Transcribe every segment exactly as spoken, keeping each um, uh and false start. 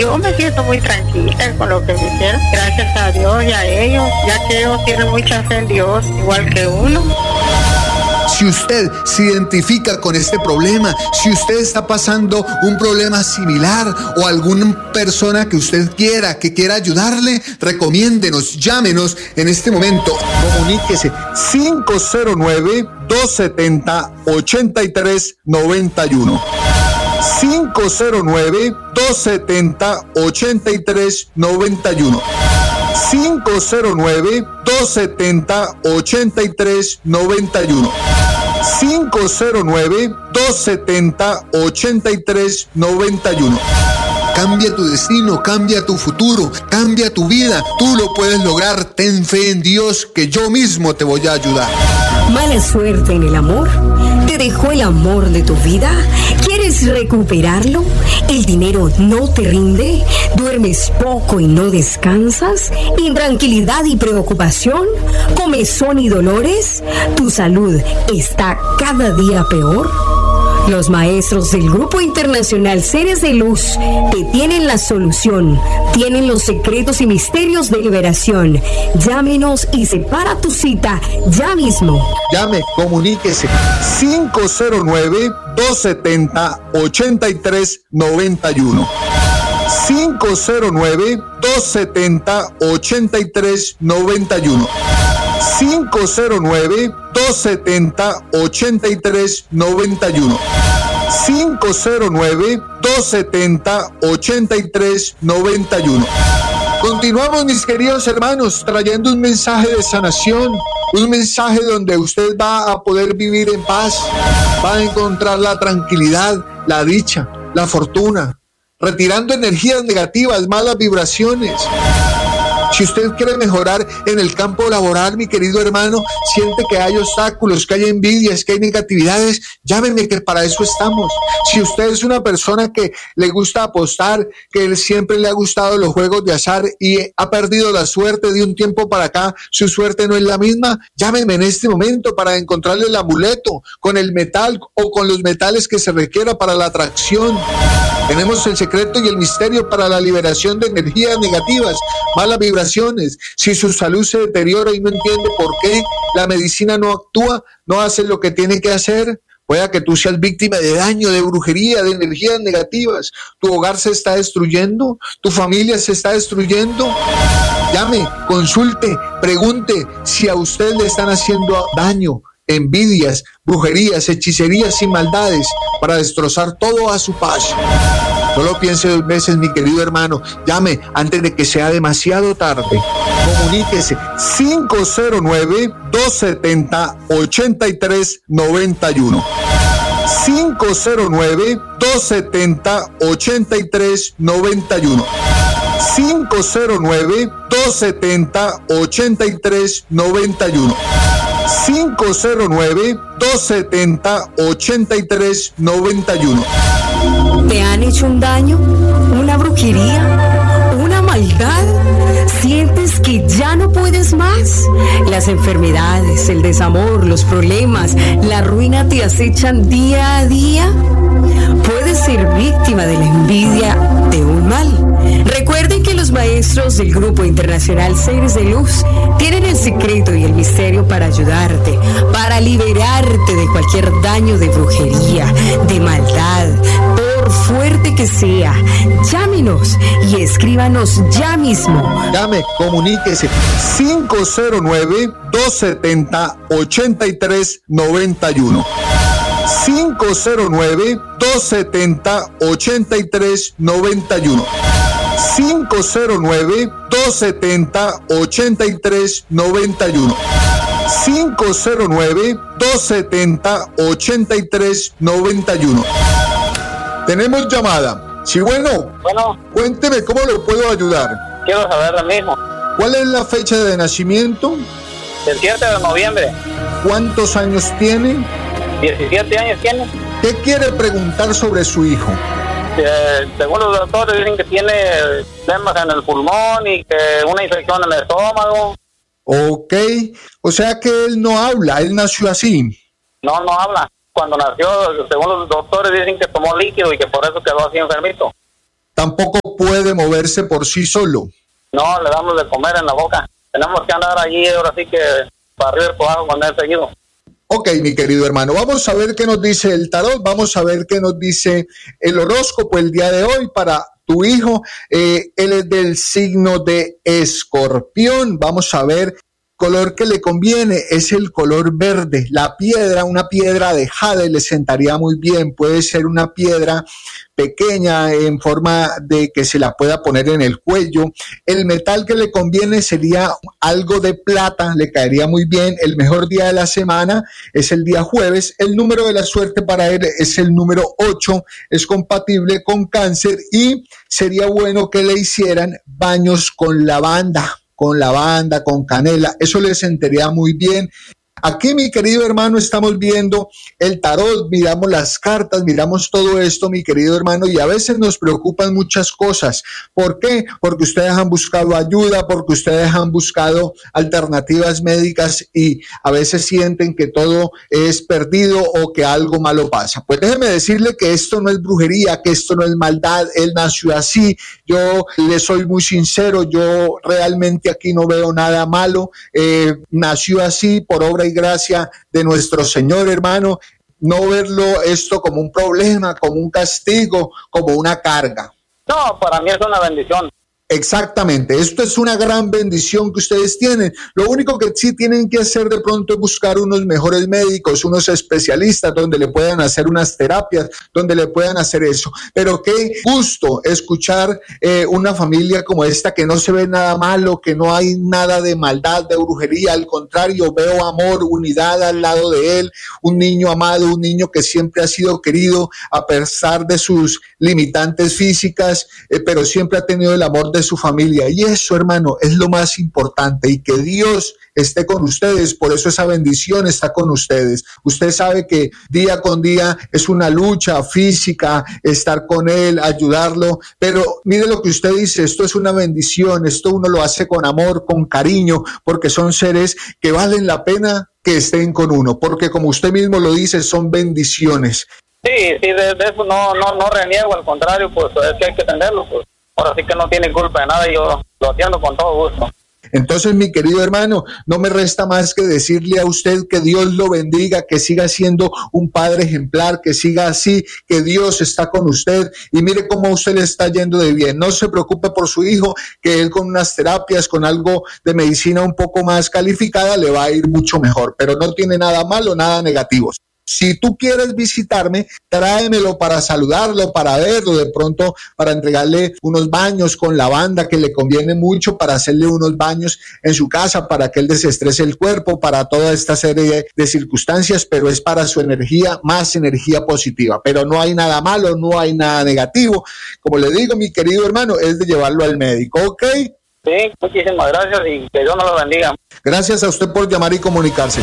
yo me siento muy tranquila con lo que me hicieron. Gracias a Dios y a ellos, ya que ellos tienen mucha fe en Dios, igual que uno. Si usted se identifica con este problema, si usted está pasando un problema similar o alguna persona que usted quiera, que quiera ayudarle, recomiéndenos, llámenos en este momento. Comuníquese cinco cero nueve, dos siete cero, ocho tres nueve uno. cinco cero nueve, dos siete cero, ocho tres nueve uno. cinco cero nueve, dos siete cero, ocho tres nueve uno. cinco cero nueve, dos siete cero, ocho tres nueve uno. Cambia tu destino, cambia tu futuro, cambia tu vida. Tú lo puedes lograr. Ten fe en Dios, que yo mismo te voy a ayudar. ¿Mala suerte en el amor? ¿Te dejó el amor de tu vida? ¿Quieres recuperarlo? ¿El dinero no te rinde? ¿Duermes poco y no descansas? ¿Intranquilidad y preocupación? ¿Comezón y dolores? ¿Tu salud está cada día peor? Los maestros del Grupo Internacional Seres de Luz te tienen la solución, tienen los secretos y misterios de liberación. Llámenos y separa tu cita ya mismo. Llame, comuníquese cinco cero nueve, dos siete cero, ocho tres nueve uno. cinco cero nueve, dos siete cero, ocho tres nueve uno. cinco cero nueve, dos siete cero, ocho tres nueve uno. cinco cero nueve, dos siete cero, ocho tres nueve uno. Continuamos, mis queridos hermanos, trayendo un mensaje de sanación, un mensaje donde usted va a poder vivir en paz, va a encontrar la tranquilidad, la dicha, la fortuna, retirando energías negativas, malas vibraciones. Si usted quiere mejorar en el campo laboral, mi querido hermano, siente que hay obstáculos, que hay envidias, que hay negatividades, llámeme, que para eso estamos. Si usted es una persona que le gusta apostar, que él siempre le ha gustado los juegos de azar y ha perdido la suerte de un tiempo para acá, su suerte no es la misma, llámeme en este momento para encontrarle el amuleto con el metal o con los metales que se requiera para la atracción. Tenemos el secreto y el misterio para la liberación de energías negativas, malas vibraciones. Si su salud se deteriora y no entiende por qué la medicina no actúa, no hace lo que tiene que hacer, pueda que tú seas víctima de daño, de brujería, de energías negativas. Tu hogar se está destruyendo, tu familia se está destruyendo. Llame, consulte, pregunte si a usted le están haciendo daño, envidias, brujerías, hechicerías y maldades para destrozar todo a su paso. No lo piense dos veces, mi querido hermano. Llame antes de que sea demasiado tarde. Comuníquese cinco cero nueve, dos siete cero, ocho tres nueve uno. cinco cero nueve, dos siete cero, ocho tres nueve uno. cinco cero nueve, dos siete cero, ocho tres nueve uno. cinco cero nueve, dos siete cero, ocho tres nueve uno. ¿Te han hecho un daño? ¿Una brujería? ¿Una maldad? ¿Sientes que ya no puedes más? Las enfermedades, el desamor, los problemas, la ruina te acechan día a día. Puedes ser víctima de la envidia de un mal. Recuerden que los maestros del Grupo Internacional Seres de Luz tienen el secreto y el misterio para ayudarte, para liberarte de cualquier daño de brujería, de maldad, por fuerte que sea. Llámenos y escríbanos ya mismo. Llame, comuníquese cinco cero nueve, dos siete cero, ocho tres nueve uno. cinco cero nueve, dos siete cero, ocho tres nueve uno. cinco cero nueve, dos siete cero, ocho tres nueve uno. cinco cero nueve, dos siete cero, ocho tres nueve uno. Tenemos llamada. Sí, bueno. Bueno. Cuénteme cómo lo puedo ayudar. Quiero saber lo mismo. ¿Cuál es la fecha de nacimiento? El siete de noviembre. ¿Cuántos años tiene? diecisiete años tiene. ¿Qué quiere preguntar sobre su hijo? Eh, según los doctores dicen que tiene temas en el pulmón y que una infección en el estómago. Ok, o sea que él no habla, él nació así. No, no habla. Cuando nació, según los doctores dicen que tomó líquido y que por eso quedó así enfermito. tampoco puede moverse por sí solo. No, le damos de comer en la boca. Tenemos que andar allí, ahora sí que para arriba y para abajo cuando es seguido. Ok, mi querido hermano, vamos a ver qué nos dice el tarot, vamos a ver qué nos dice el horóscopo el día de hoy para tu hijo. Eh, él es del signo de Escorpión. Vamos a ver. Color que le conviene es el color verde. La piedra, una piedra de jade le sentaría muy bien. Puede ser una piedra pequeña en forma de que se la pueda poner en el cuello. El metal que le conviene sería algo de plata, le caería muy bien. El mejor día de la semana es el día jueves. El número de la suerte para él es el número ocho. Es compatible con Cáncer y sería bueno que le hicieran baños con lavanda. con lavanda, con canela, eso le sentiría muy bien. Aquí, mi querido hermano, estamos viendo el tarot, miramos las cartas, miramos todo esto, mi querido hermano, y a veces nos preocupan muchas cosas. ¿Por qué? Porque ustedes han buscado ayuda, porque ustedes han buscado alternativas médicas y a veces sienten que todo es perdido o que algo malo pasa. Pues déjeme decirle que esto no es brujería, que esto no es maldad, él nació así. Yo le soy muy sincero, yo realmente aquí no veo nada malo, eh, nació así por obra y gracia de nuestro Señor, hermano. No verlo esto como un problema, como un castigo, como una carga. No, para mí es una bendición. Exactamente, esto es una gran bendición que ustedes tienen. Lo único que sí tienen que hacer de pronto es buscar unos mejores médicos, unos especialistas donde le puedan hacer unas terapias, donde le puedan hacer eso. Pero qué gusto escuchar eh, una familia como esta, que no se ve nada malo, que no hay nada de maldad, de brujería. Al contrario, veo amor, unidad al lado de él, un niño amado, un niño que siempre ha sido querido a pesar de sus limitantes físicas, eh, pero siempre ha tenido el amor de su familia, y eso, hermano, es lo más importante, y que Dios esté con ustedes. Por eso esa bendición está con ustedes. Usted sabe que día con día es una lucha física estar con él, ayudarlo, pero mire lo que usted dice, esto es una bendición, esto uno lo hace con amor, con cariño, porque son seres que valen la pena que estén con uno, porque como usted mismo lo dice, son bendiciones. Sí, sí, de, de eso no, no, no reniego, al contrario, pues es que hay que entenderlo, pues. Ahora sí que no tiene culpa de nada y yo lo atiendo con todo gusto. Entonces, mi querido hermano, no me resta más que decirle a usted que Dios lo bendiga, que siga siendo un padre ejemplar, que siga así, que Dios está con usted y mire cómo a usted le está yendo de bien. No se preocupe por su hijo, que él con unas terapias, con algo de medicina un poco más calificada, le va a ir mucho mejor, pero no tiene nada malo, nada negativo. Si tú quieres visitarme, tráemelo para saludarlo, para verlo, de pronto para entregarle unos baños con lavanda que le conviene mucho, para hacerle unos baños en su casa, para que él desestrese el cuerpo, para toda esta serie de, de circunstancias, pero es para su energía, más energía positiva. Pero no hay nada malo, no hay nada negativo. Como le digo, mi querido hermano, es de llevarlo al médico, ¿ok? Sí, muchísimas gracias y que Dios nos lo bendiga. Gracias a usted por llamar y comunicarse.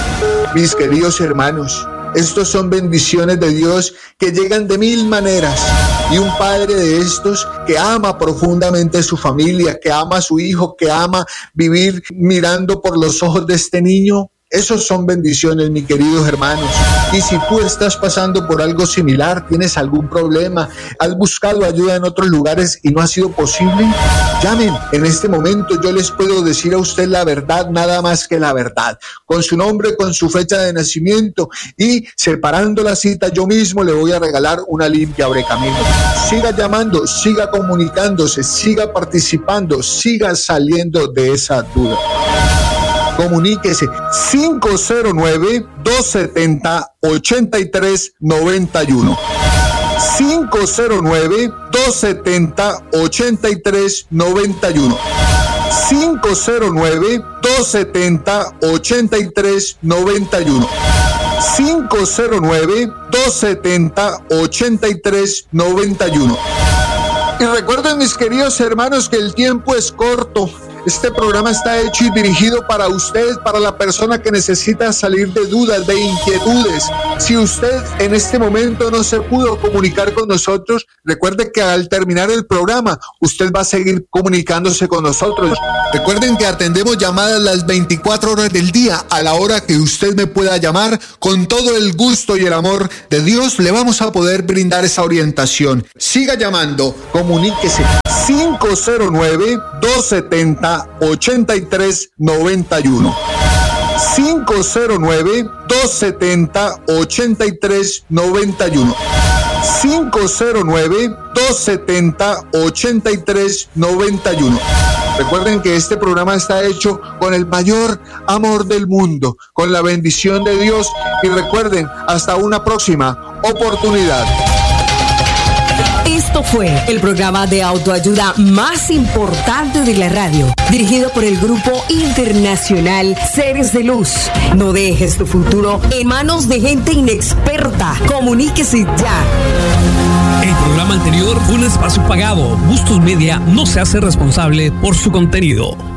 Mis queridos hermanos, estos son bendiciones de Dios que llegan de mil maneras, y un padre de estos que ama profundamente a su familia, que ama a su hijo, que ama vivir mirando por los ojos de este niño. Esos son bendiciones, mis queridos hermanos. Y si tú estás pasando por algo similar, tienes algún problema, has buscado ayuda en otros lugares y no ha sido posible, llamen. En este momento yo les puedo decir a usted la verdad, nada más que la verdad, con su nombre, con su fecha de nacimiento, y separando la cita yo mismo le voy a regalar una limpia abrecamino. Siga llamando, siga comunicándose, siga participando, siga saliendo de esa duda. Comuníquese cinco cero nueve, dos siete cero, ocho tres nueve uno. cinco cero nueve, dos siete cero, ocho tres nueve uno. cinco cero nueve, dos siete cero, ocho tres nueve uno. cinco cero nueve, dos siete cero, ocho tres nueve uno. Y recuerden, mis queridos hermanos, que el tiempo es corto. Este programa está hecho y dirigido para usted, para la persona que necesita salir de dudas, de inquietudes. Si usted en este momento no se pudo comunicar con nosotros, recuerde que al terminar el programa, usted va a seguir comunicándose con nosotros. Recuerden que atendemos llamadas las veinticuatro horas del día, a la hora que usted me pueda llamar. Con todo el gusto y el amor de Dios le vamos a poder brindar esa orientación. Siga llamando, comuníquese. cinco cero nueve, dos siete cero, ocho tres nueve uno. cinco cero nueve, dos siete cero, ocho tres nueve uno. cinco cero nueve, dos siete cero, ocho tres nueve uno. Recuerden que este programa está hecho con el mayor amor del mundo, con la bendición de Dios, y recuerden, hasta una próxima oportunidad. Esto fue el programa de autoayuda más importante de la radio, dirigido por el Grupo Internacional Seres de Luz. No dejes tu futuro en manos de gente inexperta. Comuníquese ya. El programa anterior fue un espacio pagado. Bustos Media no se hace responsable por su contenido.